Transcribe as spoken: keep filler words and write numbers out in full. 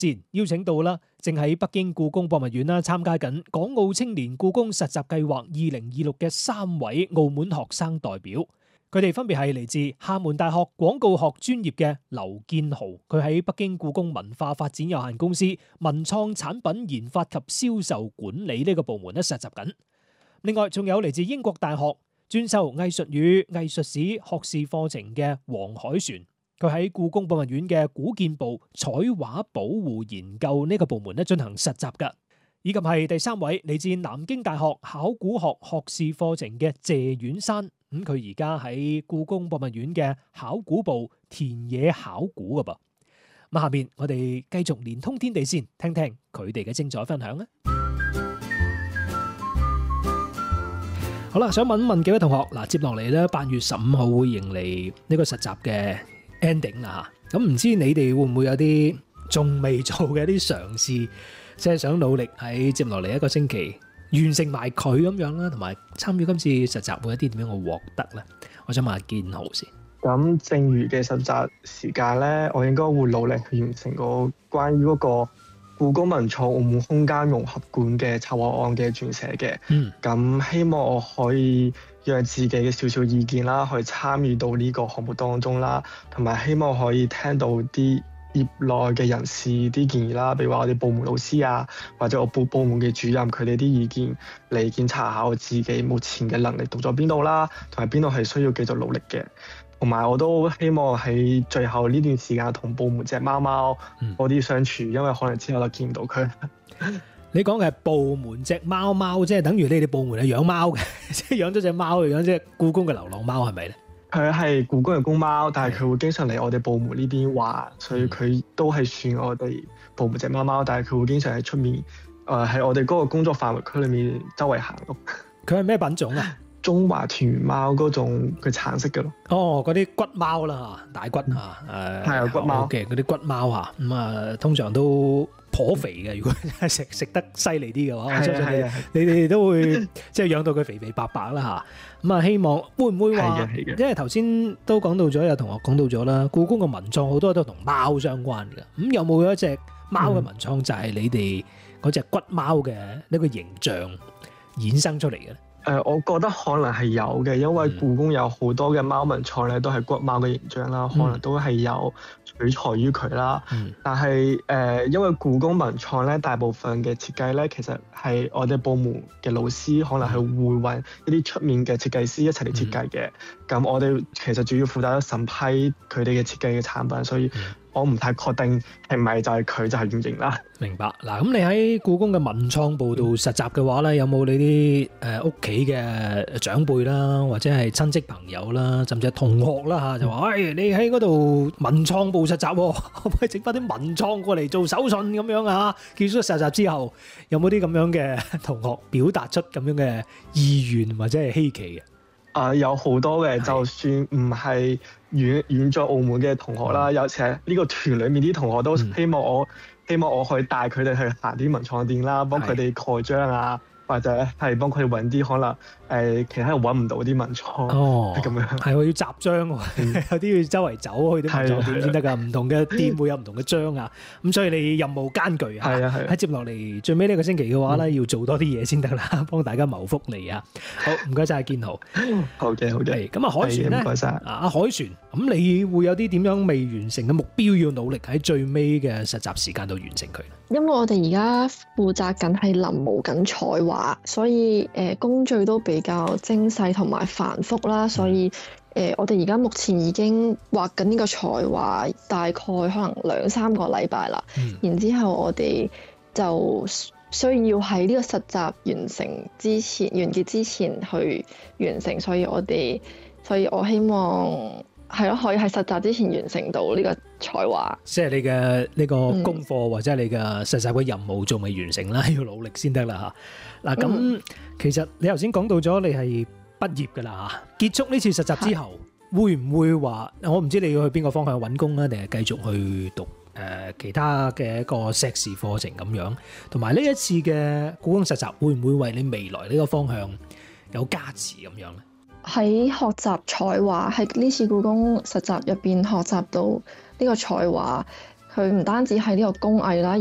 前邀請到啦，正喺北京故宮博物院啦參加緊港澳青年故宮實習計劃二零二六嘅三位澳門學生代表，佢哋分別係嚟自廈門大學廣告學專業嘅劉建豪，佢喺北京故宮文化發展有限公司文創產品研發及銷售管理呢個部門咧實習緊。另外仲有嚟自英國大學專修藝術與藝術史學士課程嘅黃凱旋。佢喺故宮博物院嘅古建部彩畫保護研究呢個部門咧進行實習噶，以及係第三位嚟自南京大學考古學學士課程嘅謝遠山，咁佢而家喺故宮博物院嘅考古部田野考古噶噃。咁下邊我哋繼續連通天地線，聽聽佢哋嘅精彩分享啊！好啦，想問問幾位同學嗱，接落嚟咧八月十五號會迎嚟呢個實習嘅ending 啦嚇，咁唔知你哋會唔會有啲仲未做嘅一啲嘗試，即係想努力喺接落嚟一個星期完成埋佢咁樣啦，同埋參與今次實習會有啲點樣嘅獲得咧？我想問下建豪先。 咁剩餘嘅實習時間咧，我應該會努力去完成個關於嗰個故宮文創澳門空間融合館嘅策劃案嘅撰寫嘅。嗯。咁希望我可以讓自己嘅少少意見啦，去參與到呢個項目當中啦，同埋希望可以聽到啲業內嘅人士啲建議啦，比如話我哋部門老師啊，或者我部部門嘅主任佢哋啲意見嚟檢查下我自己目前嘅能力到咗邊度啦，同埋邊度係需要繼續努力嘅。同埋我都希望喺最後呢段時間同部門隻貓貓多啲相處，嗯、因為可能之後就見唔到佢。 你講嘅係部門隻貓貓，即係等於你哋部門係養貓嘅，即係養咗隻貓，養隻故宮嘅流浪貓係咪咧？ 佢係故宮嘅公貓，但係佢會經常嚟我哋部門呢邊玩，所以佢都係算我哋部門隻貓貓，但係佢會經常喺出面，誒喺我哋嗰個工作範圍區裏面周圍行咯。佢係咩品種啊？ 中華田園貓嗰種佢橙色嘅咯。哦， 嗰啲骨貓啦嚇，大骨嚇，誒係啊，骨貓嘅嗰啲骨貓嚇，咁啊通常都頗肥嘅。如果食食得犀利啲嘅話，我相信你你哋都會即係養到佢肥肥白白啦嚇。咁啊，希望會唔會話？因為頭先都講到咗，有同學講到咗啦，故宮嘅文創好多都同貓相關嘅。咁有冇一隻貓嘅文創就係你哋嗰隻骨貓嘅呢個形象衍生出嚟嘅咧？ 誒、呃，我覺得可能係有嘅，因為故宮有好多嘅貓文創咧，都係骨貓嘅形象啦，嗯、可能都係有取材於佢啦。嗯、但係誒、呃，因為故宮文創咧，大部分嘅設計咧，其實係我哋部門嘅老師可能係會揾一啲出面嘅設計師一齊嚟設計嘅。咁、嗯、我哋其實主要負責咗審批佢哋嘅設計嘅產品，所以我唔太確定係咪就係佢就係原型啦。 明白。嗱，咁你喺故宮嘅文創部度實習嘅話咧，有冇你啲誒屋企嘅長輩啦，或者係親戚朋友啦，甚至係同學啦嚇，就話：喂，你喺嗰度文創部實習，可唔可以整翻啲文創過嚟做手信咁樣啊？結束實習之後，有冇啲咁樣嘅同學表達出咁樣嘅意願或者係希奇嘅？ 啊、呃，有好多嘅，就算唔係遠遠在澳門嘅同學啦，嗯、有時喺呢個團裏面啲同學都希望我、嗯、希望我可以帶佢哋去行啲文創店啦，幫佢哋蓋章啊，或者係幫佢哋揾啲可能誒、呃、其他人揾唔到啲文創哦，咁樣係喎，要集章喎，嗯、有啲要周圍走去啲文創店先得㗎，唔同嘅店會有唔同嘅章啊，咁所以你任務艱巨啊，係啊係，喺接落嚟最尾呢個星期嘅話咧，嗯、要做多啲嘢先得啦，幫大家謀福利啊！好，唔該晒建豪， 好嘅好嘅， 咁啊凱旋咧，唔該晒啊阿凱旋，咁你會有啲點樣未完成嘅目標要努力喺最尾嘅實習時間度完成佢？ 因為我哋而家負責緊係臨摹緊彩畫，所以誒、呃、工序都比較精細同埋繁複啦，所以誒、呃、我哋而家目前已經畫緊呢個彩畫，大概可能兩三個禮拜啦。嗯、然之後我哋就需要喺呢個實習完成之前、完結之前去完成，所以我哋，所以我希望。係咯，可以喺實習之前完成到呢個彩畫。即係你嘅呢個功課、嗯、或者係你嘅實習嘅任務仲未完成啦，要努力先得啦嚇。嗱咁，嗯、其實你頭先講到咗你係畢業㗎啦嚇。結束呢次實習之後，是會唔會話我唔知你要去邊個方向揾工啊，定係繼續去讀誒、呃、其他嘅一個碩士課程咁樣？同埋呢一次嘅故宮實習，會唔會為你未來呢個方向有加持咁樣咧？ 喺學習彩畫，喺呢次故宮實習入邊學習到呢個彩畫， 佢唔單止係呢個工藝啦。